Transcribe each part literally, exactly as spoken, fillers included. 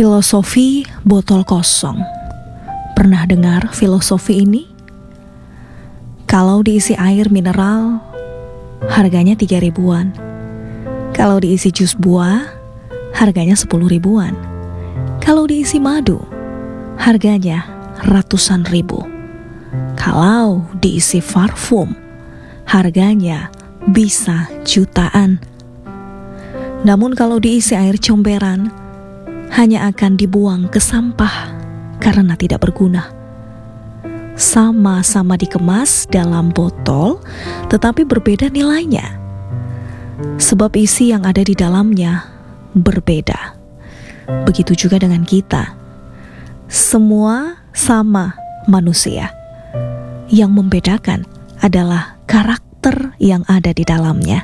Filosofi botol kosong. Pernah dengar filosofi ini? Kalau diisi air mineral, harganya tiga ribuan. Kalau diisi jus buah, harganya sepuluh ribuan. Kalau diisi madu, harganya ratusan ribu. Kalau diisi parfum, harganya bisa jutaan. Namun kalau diisi air comberan, hanya akan dibuang ke sampah karena tidak berguna. Sama-sama dikemas dalam botol, tetapi berbeda nilainya. Sebab isi yang ada di dalamnya berbeda. Begitu juga dengan kita. Semua sama manusia. Yang membedakan adalah karakter yang ada di dalamnya.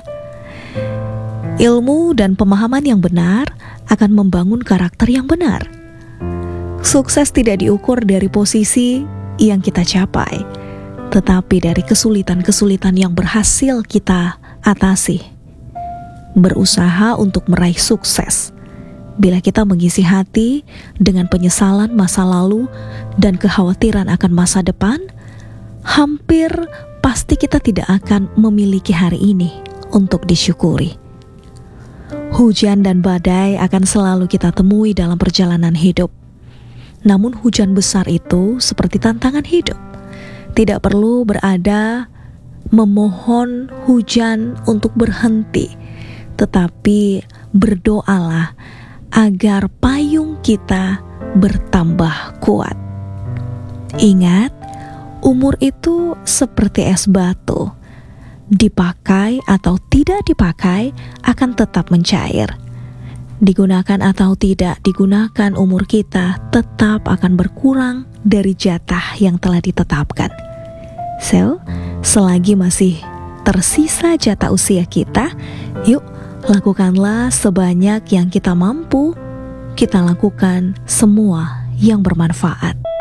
Ilmu dan pemahaman yang benar akan membangun karakter yang benar. Sukses tidak diukur dari posisi yang kita capai, tetapi dari kesulitan-kesulitan yang berhasil kita atasi. Berusaha untuk meraih sukses. Bila kita mengisi hati dengan penyesalan masa lalu dan kekhawatiran akan masa depan, hampir pasti kita tidak akan memiliki hari ini untuk disyukuri. Hujan dan badai akan selalu kita temui dalam perjalanan hidup. Namun hujan besar itu seperti tantangan hidup. Tidak perlu berada memohon hujan untuk berhenti, tetapi berdoalah agar payung kita bertambah kuat. Ingat, umur itu seperti es batu. Dipakai atau tidak dipakai akan tetap mencair. Digunakan atau tidak digunakan, umur kita tetap akan berkurang dari jatah yang telah ditetapkan. So, selagi masih tersisa jatah usia kita, yuk lakukanlah sebanyak yang kita mampu. Kita lakukan semua yang bermanfaat.